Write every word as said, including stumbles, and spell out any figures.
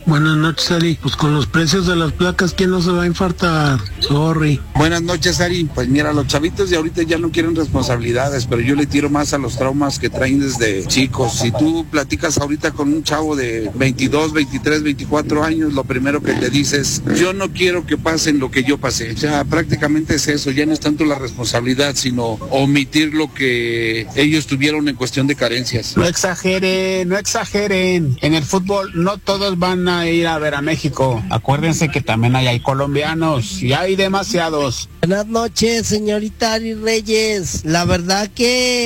Buenas noches, Ari. Pues con los precios de las placas, ¿quién no se va a infartar? Sorry. Buenas noches, Ari. Pues mira, los chavitos de ahorita ya no quieren responsabilidades, pero yo le tiro más a los traumas que traen desde chicos. Si tú platicas ahorita con un chavo de veintidós, veintitrés, veinticuatro años, lo primero que te dices, yo no quiero que pasen lo que yo pasé. O sea, prácticamente es eso, ya no es tanto la responsabilidad, sino omitir lo que ellos tuvieron en cuestión de carencias. No exageren, no exageren. En el fútbol no todos van a ir a ver a México. Acuérdense que también hay, hay colombianos y hay demasiados. Buenas noches, señorita Ari Reyes. La verdad que